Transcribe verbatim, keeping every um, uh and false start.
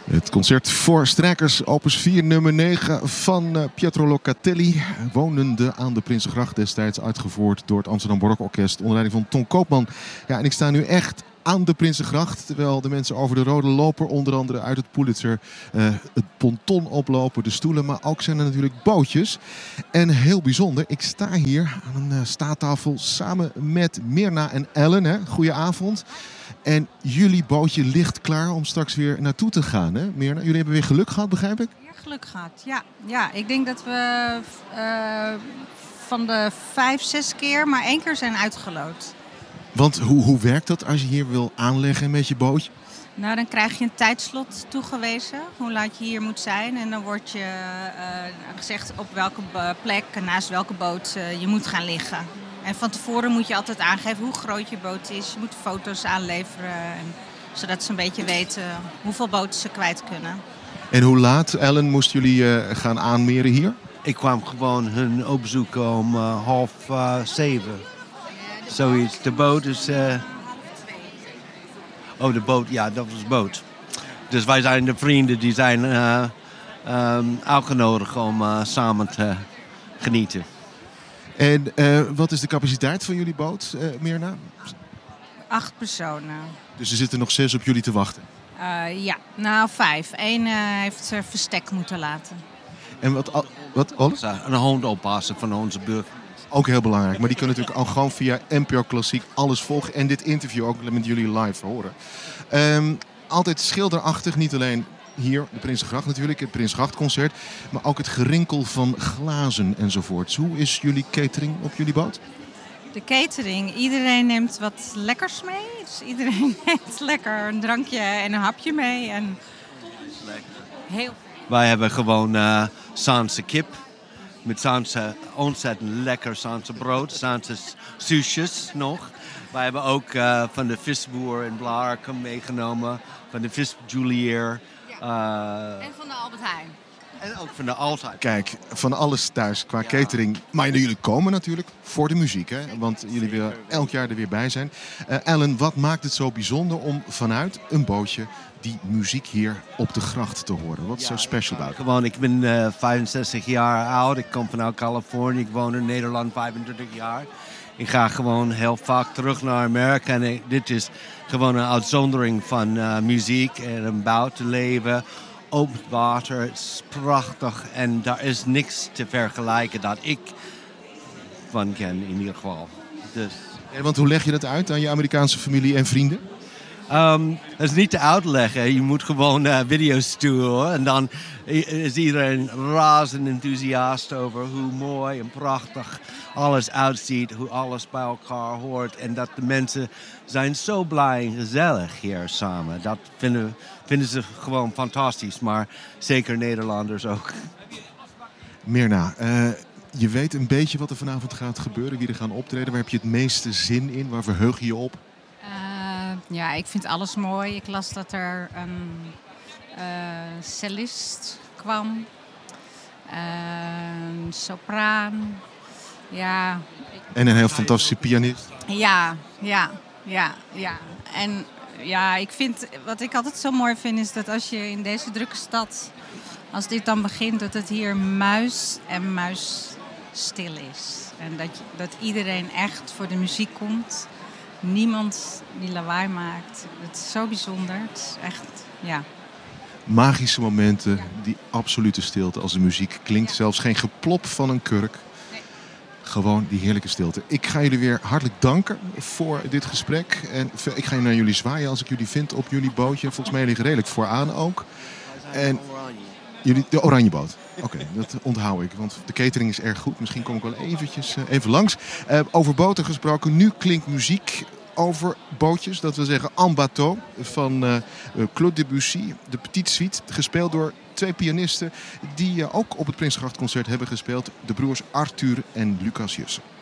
Het concert voor strijkers opus vier nummer negen van uh, Pietro Locatelli. Wonende aan de Prinsengracht, destijds uitgevoerd door het Amsterdam Barokorkest onder leiding van Ton Koopman. Ja, en ik sta nu echt aan de Prinsengracht, terwijl de mensen over de Rode Loper, onder andere uit het Pulitzer, uh, het ponton oplopen, de stoelen, maar ook zijn er natuurlijk bootjes. En heel bijzonder, ik sta hier aan een uh, staattafel samen met Mirna en Ellen. Hè. Goedenavond. En jullie bootje ligt klaar om straks weer naartoe te gaan, hè, Mirna? Jullie hebben weer geluk gehad, begrijp ik? Ja, geluk gehad, ja. Ja, ik denk dat we uh, van de vijf, zes keer maar één keer zijn uitgeloot. Want hoe, hoe werkt dat als je hier wil aanleggen met je bootje? Nou, dan krijg je een tijdslot toegewezen, hoe laat je hier moet zijn. En dan wordt je uh, gezegd op welke plek, naast welke boot uh, je moet gaan liggen. En van tevoren moet je altijd aangeven hoe groot je boot is. Je moet foto's aanleveren, en, zodat ze een beetje weten hoeveel boten ze kwijt kunnen. En hoe laat, Ellen, moesten jullie uh, gaan aanmeren hier? Ik kwam gewoon hun opzoeken om uh, half uh, zeven. Zoiets. De boot is... Uh... Oh, de boot. Ja, dat was de boot. Dus wij zijn de vrienden die zijn uh, um, uitgenodigd om uh, samen te genieten. En uh, wat is de capaciteit van jullie boot, uh, Mirna? Acht personen. Dus er zitten nog zes op jullie te wachten? Uh, ja, nou vijf. Eén uh, heeft zijn verstek moeten laten. En wat, wat alles? Een hond oppassen van onze burger. Ook heel belangrijk. Maar die kunnen natuurlijk al gewoon via N P O Klassiek alles volgen. En dit interview ook met jullie live horen. Um, altijd schilderachtig, niet alleen hier, de Prinsengracht natuurlijk, het Prinsengrachtconcert. Maar ook het gerinkel van glazen enzovoorts. Hoe is jullie catering op jullie boot? De catering, iedereen neemt wat lekkers mee. Dus iedereen neemt lekker een drankje en een hapje mee. En heel... Wij hebben gewoon uh, Zaanse kip. Met Zaanse, ontzettend lekker Zaanse brood. Zaanse soesjes nog. Wij hebben ook uh, van de visboer in Blarikum meegenomen. Van de visjulier. Ja. Uh, en van de Albert Heijn. En ook van de Altijd. Kijk, van alles thuis qua ja. catering. Maar jullie komen natuurlijk voor de muziek, hè? Want jullie willen elk jaar er weer bij zijn. Uh, Ellen, wat maakt het zo bijzonder om vanuit een bootje die muziek hier op de gracht te horen? Wat is ja, zo special about? Gewoon, ik ben uh, vijfenzestig jaar oud. Ik kom vanuit Californië. Ik woon in Nederland vijfentwintig jaar. Ik ga gewoon heel vaak terug naar Amerika. En ik, dit is gewoon een uitzondering van uh, muziek en een buitenleven. Open water, het is prachtig. En daar is niks te vergelijken dat ik van ken in ieder geval. Dus. Ja, want hoe leg je dat uit aan je Amerikaanse familie en vrienden? Um, dat is niet te uitleggen. Je moet gewoon uh, video's sturen. En dan is iedereen razend enthousiast over hoe mooi en prachtig alles uitziet. Hoe alles bij elkaar hoort. En dat de mensen zijn zo blij en gezellig hier samen. Dat vinden, vinden ze gewoon fantastisch. Maar zeker Nederlanders ook. Mirna, uh, je weet een beetje wat er vanavond gaat gebeuren. Wie er gaan optreden. Waar heb je het meeste zin in? Waar verheug je je op? Ja, ik vind alles mooi. Ik las dat er een uh, cellist kwam. Uh, een sopraan. Ja. En een heel fantastische pianist. Ja, ja, ja, ja. En ja, ik vind, wat ik altijd zo mooi vind is dat als je in deze drukke stad, als dit dan begint, dat het hier muis en muis stil is. En dat, dat iedereen echt voor de muziek komt. Niemand die lawaai maakt. Het is zo bijzonder. Het is echt, ja. Magische momenten, die absolute stilte als de muziek klinkt. Zelfs geen geplop van een kurk. Nee. Gewoon die heerlijke stilte. Ik ga jullie weer hartelijk danken voor dit gesprek. En ik ga naar jullie zwaaien als ik jullie vind op jullie bootje. Volgens mij liggen redelijk vooraan ook. En jullie, de oranje boot. Oké, okay, dat onthoud ik, want de catering is erg goed. Misschien kom ik wel eventjes uh, even langs. Uh, over boten gesproken, nu klinkt muziek over bootjes. Dat wil zeggen En Bateau van uh, Claude Debussy, de Petite Suite. Gespeeld door twee pianisten die uh, ook op het Prinsengrachtconcert hebben gespeeld. De broers Arthur en Lucas Jussen.